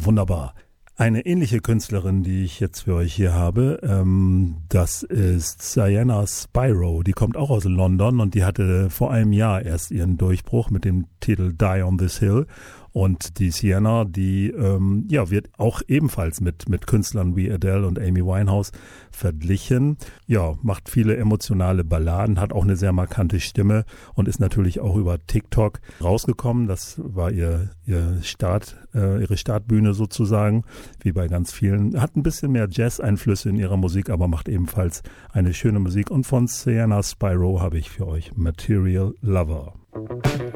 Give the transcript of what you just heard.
wunderbar. Eine ähnliche Künstlerin, die ich jetzt für euch hier habe, das ist Sienna Spyro. Die kommt auch aus London und die hatte vor einem Jahr erst ihren Durchbruch mit dem Titel Die on This Hill. Und die Sienna, die wird auch ebenfalls mit Künstlern wie Adele und Amy Winehouse verglichen. Ja, macht viele emotionale Balladen, hat auch eine sehr markante Stimme und ist natürlich auch über TikTok rausgekommen. Das war ihre Startbühne sozusagen, wie bei ganz vielen. Hat ein bisschen mehr Jazz-Einflüsse in ihrer Musik, aber macht ebenfalls eine schöne Musik. Und von Sienna Spyro habe ich für euch Material Lover.